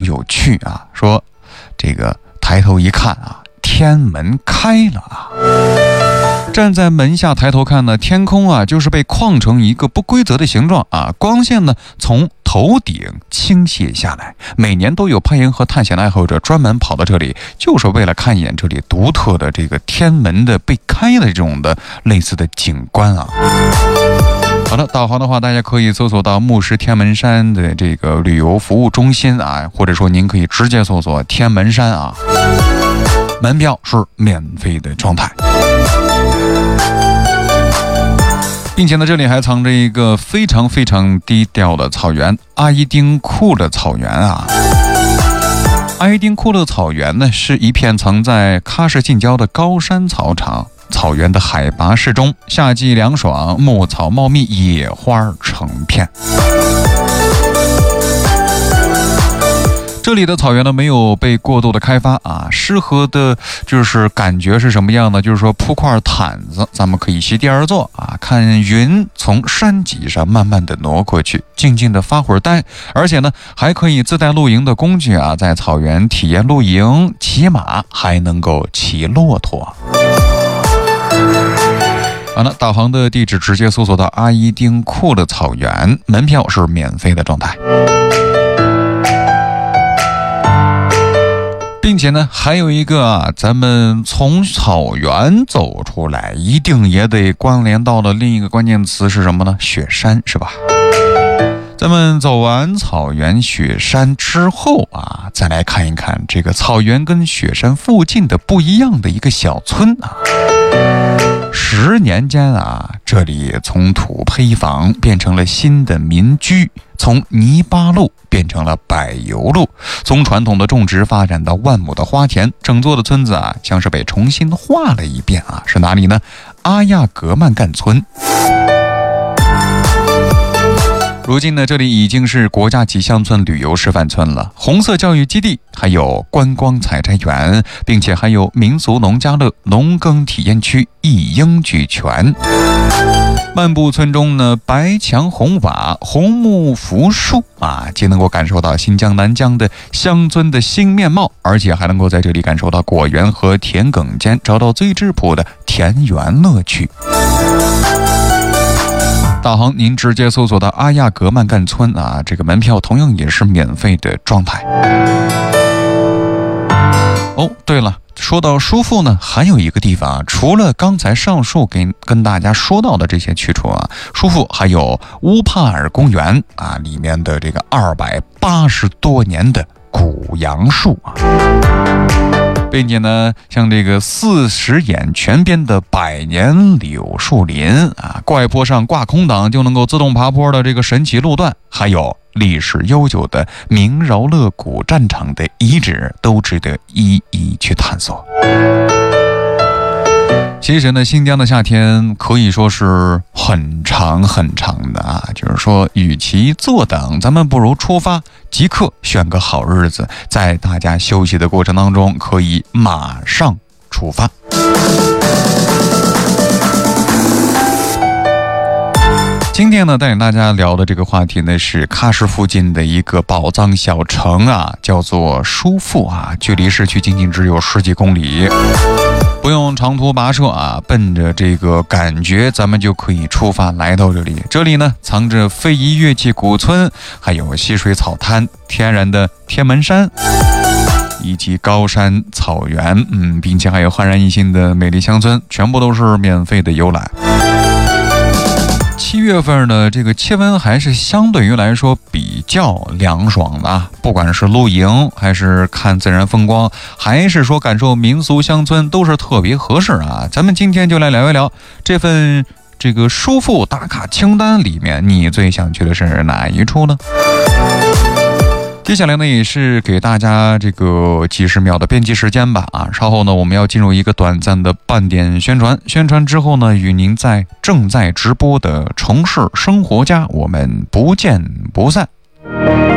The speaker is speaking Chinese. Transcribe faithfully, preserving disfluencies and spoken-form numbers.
有趣啊，说这个抬头一看啊，天门开了啊。站在门下抬头看呢，天空啊就是被框成一个不规则的形状啊，光线呢从头顶倾泻下来。每年都有攀岩和探险的爱好者专门跑到这里，就是为了看一眼这里独特的这个天门的被开的这种的类似的景观啊。好的，导航的话，大家可以搜索到木石天门山的这个旅游服务中心啊，或者说您可以直接搜索天门山啊，门票是免费的状态。并且呢，这里还藏着一个非常非常低调的草原——阿依丁库勒草原啊。阿依丁库勒草原呢，是一片藏在喀什近郊的高山草场。草原的海拔适中，夏季凉爽，牧草茂密，野花成片。这里的草原呢没有被过度的开发啊，适合的就是感觉是什么样呢？就是说铺块毯子，咱们可以席地而坐啊，看云从山脊上慢慢的挪过去，静静的发会儿呆，而且呢还可以自带露营的工具啊，在草原体验露营、骑马，还能够骑骆驼。好了，导航的地址直接搜索到阿依丁库勒草原，门票是免费的状态。并且呢，还有一个啊，咱们从草原走出来，一定也得关联到了另一个关键词是什么呢？雪山，是吧？咱们走完草原雪山之后啊，再来看一看这个草原跟雪山附近的不一样的一个小村啊。十年间啊，这里从土坯房变成了新的民居，从泥巴路变成了柏油路，从传统的种植发展到万亩的花田，整座的村子啊像是被重新画了一遍啊。是哪里呢？阿亚格曼干村。如今呢，这里已经是国家级乡村旅游示范村了，红色教育基地，还有观光采摘园，并且还有民俗农家乐、农耕体验区，一应俱全。漫步村中呢，白墙红瓦、红木扶树啊，既能够感受到新疆南疆的乡村的新面貌，而且还能够在这里感受到果园和田埂间找到最质朴的田园乐趣。导航您直接搜索到阿亚格曼干村啊，这个门票同样也是免费的状态。哦，对了，说到舒富呢，还有一个地方啊，除了刚才上述给跟大家说到的这些去处啊，舒富还有乌帕尔公园啊，里面的这个二百八十多年的古杨树啊。并且呢，像这个四十眼全边的百年柳树林啊，怪坡上挂空挡就能够自动爬坡的这个神奇路段，还有历史悠久的明饶勒古战场的遗址，都值得一一去探索。其实呢，新疆的夏天可以说是很长很长的啊，就是说与其坐等，咱们不如出发，即刻选个好日子，在大家休息的过程当中可以马上出发。今天呢，带给大家聊的这个话题呢，是喀什附近的一个宝藏小城啊，叫做舒富啊，距离市区仅仅只有十几公里，不用长途跋涉啊，奔着这个感觉，咱们就可以出发来到这里。这里呢，藏着非遗乐器古村，还有溪水草滩、天然的天门山，以及高山草原，嗯，并且还有焕然一新的美丽乡村，全部都是免费的游览。七月份的这个气温还是相对于来说比较凉爽的啊，不管是露营还是看自然风光，还是说感受民俗乡村，都是特别合适啊。咱们今天就来聊一聊这份这个舒富打卡清单里面，你最想去的是哪一处呢？接下来呢，也是给大家这个几十秒的编辑时间吧啊，稍后呢，我们要进入一个短暂的半点宣传，宣传之后呢，与您在正在直播的城市生活家，我们不见不散。